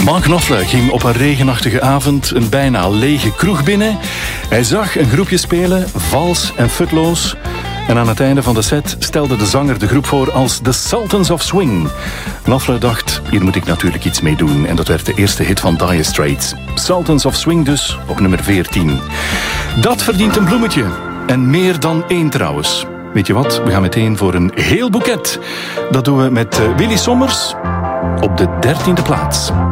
Mark Knopfler ging op een regenachtige avond een bijna lege kroeg binnen. Hij zag een groepje spelen, vals en futloos. En aan het einde van de set stelde de zanger de groep voor als The Sultans of Swing. Knopfler dacht, hier moet ik natuurlijk iets mee doen. En dat werd de eerste hit van Dire Straits. Sultans of Swing dus, op nummer 14. Dat verdient een bloemetje. En meer dan 1 trouwens. Weet je wat, we gaan meteen voor een heel boeket. Dat doen we met Willy Sommers op de 13e plaats.